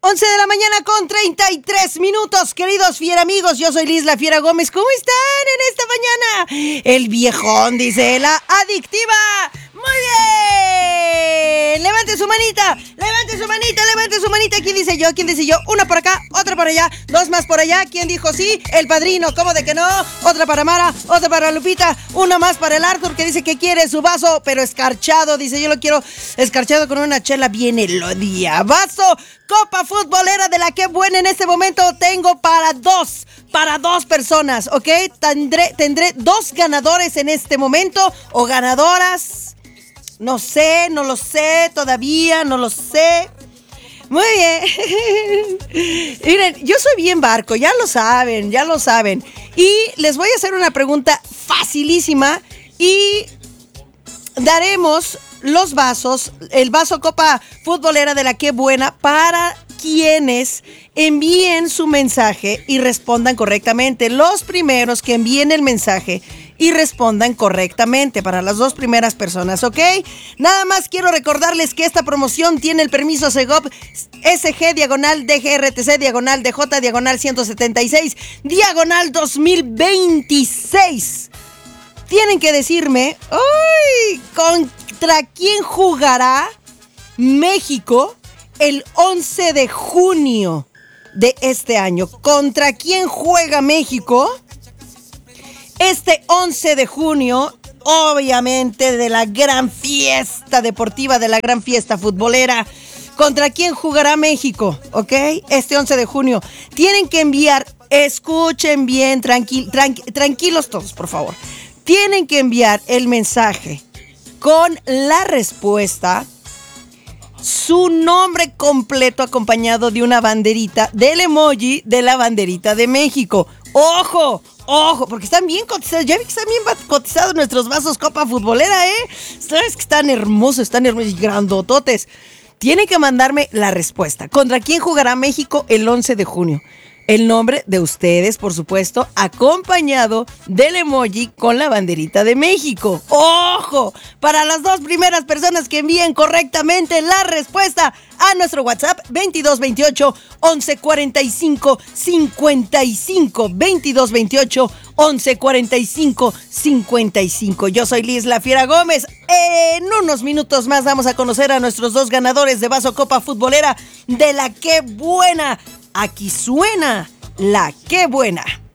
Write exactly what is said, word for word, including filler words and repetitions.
once de la mañana con treinta y tres minutos, queridos fiera amigos. Yo soy Liz la Fiera Gómez. ¿Cómo están en esta mañana? El viejón, dice la adictiva. Muy bien. Levante su manita, levante su manita, levante su manita. ¿Quién dice yo? ¿Quién dice yo? Una por acá, otra por allá, dos más por allá. ¿Quién dijo sí? El padrino. ¿Cómo de que no? Otra para Mara, otra para Lupita, una más para el Arthur, que dice que quiere su vaso, pero escarchado. Dice, yo lo quiero escarchado con una chela bien elodía. Vaso Copa Futbolera de la que buena. En este momento tengo para dos, para dos personas, ¿ok? Tendré, tendré dos ganadores en este momento, o ganadoras. No sé, no lo sé todavía, no lo sé. Muy bien. Miren, yo soy bien barco, ya lo saben, ya lo saben. Y les voy a hacer una pregunta facilísima y daremos los vasos, el vaso Copa Futbolera de la que buena para quienes envíen su mensaje y respondan correctamente. Los primeros que envíen el mensaje y respondan correctamente, para las dos primeras personas, ¿ok? Nada más quiero recordarles que esta promoción tiene el permiso Segov S G diagonal D G R T C diagonal D J diagonal ciento setenta y seis diagonal dos mil veintiséis. Tienen que decirme, ¡ay! ¿Contra quién jugará México el once de junio de este año? ¿Contra quién juega México este once de junio? Obviamente de la gran fiesta deportiva, de la gran fiesta futbolera. ¿Contra quién jugará México? ¿Ok? Este once de junio. Tienen que enviar, escuchen bien, tranqui, tranqui, tranquilos todos, por favor. Tienen que enviar el mensaje con la respuesta, su nombre completo acompañado de una banderita, del emoji de la banderita de México. ¡Ojo! ¡Ojo! Porque están bien cotizados. Ya vi que están bien cotizados nuestros vasos Copa Futbolera, ¿eh? Sabes que están hermosos, están hermosos y grandototes. Tienen que mandarme la respuesta. ¿Contra quién jugará México el once de junio? El nombre de ustedes, por supuesto, acompañado del emoji con la banderita de México. ¡Ojo! Para las dos primeras personas que envíen correctamente la respuesta a nuestro WhatsApp veintidós veintiocho once cuarenta y cinco cincuenta y cinco. veintidós veintiocho once cuarenta y cinco cincuenta y cinco. Yo soy Liz la Fiera Gómez. En unos minutos más vamos a conocer a nuestros dos ganadores de vaso Copa Futbolera de la que buena. Aquí suena la que buena.